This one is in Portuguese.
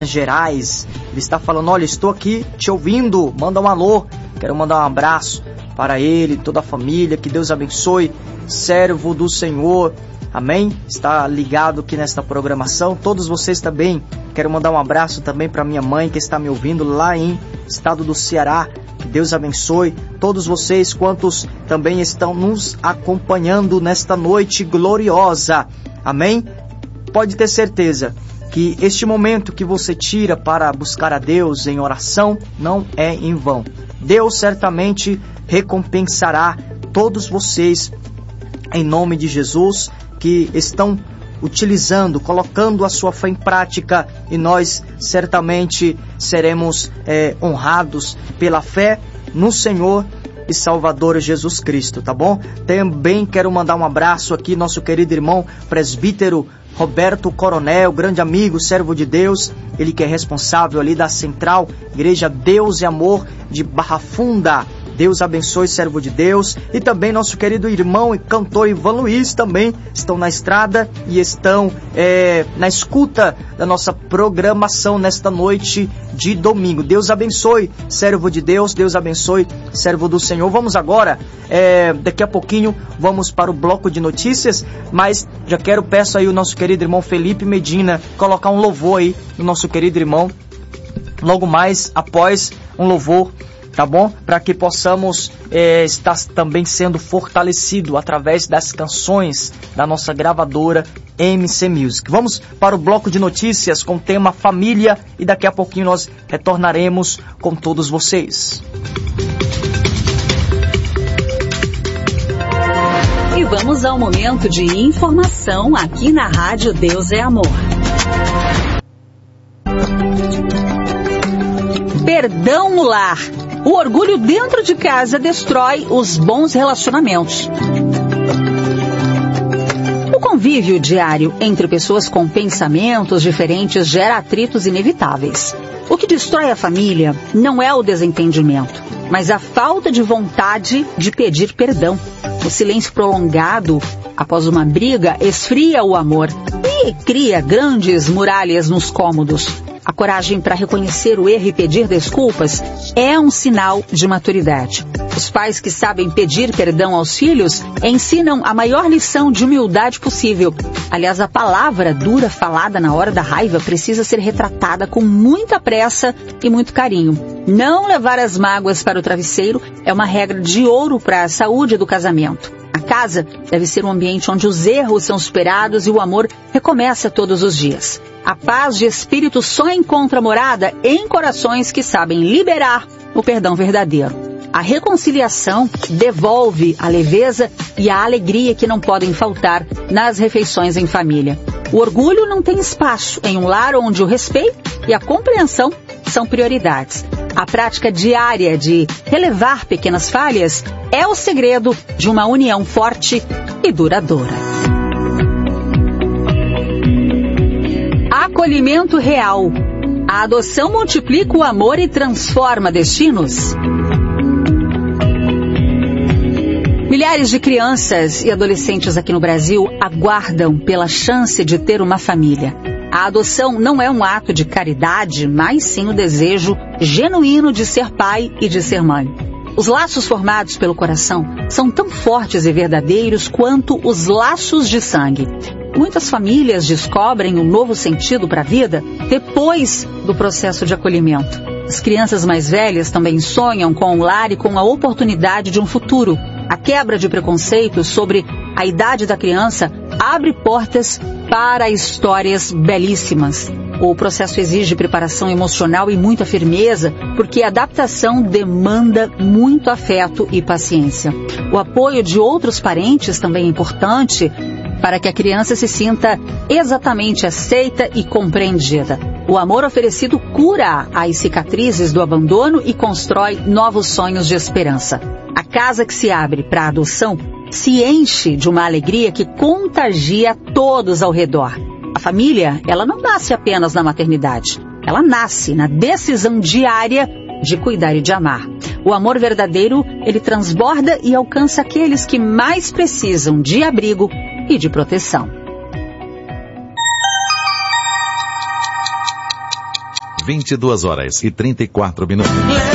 Gerais. Ele está falando: olha, estou aqui te ouvindo, manda um alô, quero mandar um abraço para ele, toda a família, que Deus abençoe, servo do Senhor, amém? Está ligado aqui nesta programação, todos vocês também, quero mandar um abraço também para minha mãe que está me ouvindo lá em estado do Ceará, que Deus abençoe todos vocês quantos também estão nos acompanhando nesta noite gloriosa, amém? Pode ter certeza que este momento que você tira para buscar a Deus em oração não é em vão. Deus certamente recompensará todos vocês em nome de Jesus que estão utilizando, colocando a sua fé em prática, e nós certamente seremos honrados pela fé no Senhor e Salvador Jesus Cristo, tá bom? Também quero mandar um abraço aqui, nosso querido irmão presbítero Roberto Coronel, grande amigo, servo de Deus, ele que é responsável ali da Central Igreja Deus e Amor de Barra Funda. Deus abençoe, servo de Deus. E também nosso querido irmão e cantor Ivan Luiz também estão na estrada e estão na escuta da nossa programação nesta noite de domingo. Deus abençoe, servo de Deus. Deus abençoe, servo do Senhor. Vamos agora, daqui a pouquinho, vamos para o bloco de notícias, mas já peço aí o nosso querido irmão Felipe Medina colocar um louvor aí no nosso querido irmão, logo mais após um louvor, tá bom? Para que possamos estar também sendo fortalecido através das canções da nossa gravadora MC Music. Vamos para o bloco de notícias com o tema família e daqui a pouquinho nós retornaremos com todos vocês. E vamos ao momento de informação aqui na Rádio Deus é Amor. Perdão no lar. O orgulho dentro de casa destrói os bons relacionamentos. O convívio diário entre pessoas com pensamentos diferentes gera atritos inevitáveis. O que destrói a família não é o desentendimento, mas a falta de vontade de pedir perdão. O silêncio prolongado após uma briga esfria o amor e cria grandes muralhas nos cômodos. A coragem para reconhecer o erro e pedir desculpas é um sinal de maturidade. Os pais que sabem pedir perdão aos filhos ensinam a maior lição de humildade possível. Aliás, a palavra dura falada na hora da raiva precisa ser retratada com muita pressa e muito carinho. Não levar as mágoas para o travesseiro é uma regra de ouro para a saúde do casamento. A casa deve ser um ambiente onde os erros são superados e o amor recomeça todos os dias. A paz de espírito só encontra morada em corações que sabem liberar o perdão verdadeiro. A reconciliação devolve a leveza e a alegria que não podem faltar nas refeições em família. O orgulho não tem espaço em um lar onde o respeito e a compreensão são prioridades. A prática diária de relevar pequenas falhas é o segredo de uma união forte e duradoura. Acolhimento real. A adoção multiplica o amor e transforma destinos. Milhares de crianças e adolescentes aqui no Brasil aguardam pela chance de ter uma família. A adoção não é um ato de caridade, mas sim o desejo genuíno de ser pai e de ser mãe. Os laços formados pelo coração são tão fortes e verdadeiros quanto os laços de sangue. Muitas famílias descobrem um novo sentido para a vida depois do processo de acolhimento. As crianças mais velhas também sonham com um lar e com a oportunidade de um futuro. A quebra de preconceitos sobre a idade da criança abre portas para histórias belíssimas. O processo exige preparação emocional e muita firmeza, porque a adaptação demanda muito afeto e paciência. O apoio de outros parentes também é importante para que a criança se sinta exatamente aceita e compreendida. O amor oferecido cura as cicatrizes do abandono e constrói novos sonhos de esperança. A casa que se abre para a adoção se enche de uma alegria que contagia todos ao redor. A família, ela não nasce apenas na maternidade. Ela nasce na decisão diária de cuidar e de amar. O amor verdadeiro, ele transborda e alcança aqueles que mais precisam de abrigo e de proteção. 22 horas e 34 minutos.